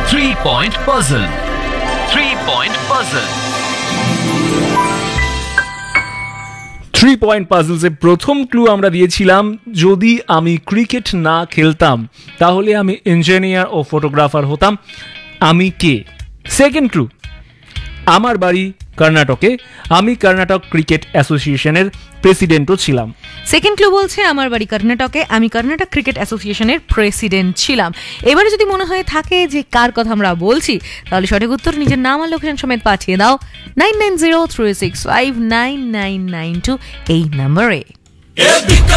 3-point puzzle. 3-point puzzle. 3-point puzzles-এ প্রথম clue আমরা দিয়েছিলাম, যদি আমি ক্রিকেট না খেলতাম তাহলে আমি ইঞ্জিনিয়ার ও ফটোগ্রাফার হতাম। আমি কে? সেকেন্ড ক্লু, আমার বাড়ি কর্ণাটকে, আমি কর্ণাটক ক্রিকেট অ্যাসোসিয়েশনের প্রেসিডেন্টও ছিলাম। সেকেন্ড ক্লু বলছে আমার বাড়ি কর্ণাটকে, আমি কর্ণাটক ক্রিকেট অ্যাসোসিয়েশনের প্রেসিডেন্ট ছিলাম। এবারে যদি মনে হয় থাকে যে কার কথা আমরা বলছি, তাহলে সঠিক উত্তর নিজের নাম আর লোকেশন সমেত পাঠিয়ে দাও 9903659992 এই নম্বরে।